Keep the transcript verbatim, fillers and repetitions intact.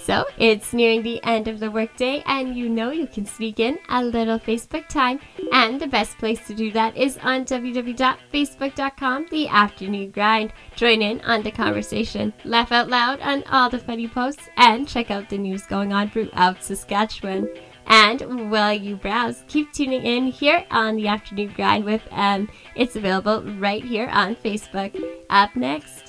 So it's nearing the end of the workday, and you know you can sneak in a little Facebook time. And the best place to do that is on w w w dot facebook dot com, the afternoon grind. Join in on the conversation, laugh out loud on all the funny posts, and check out the news going on throughout Saskatchewan. And while you browse, keep tuning in here on the Afternoon Grind with M. It's available right here on Facebook. Up next,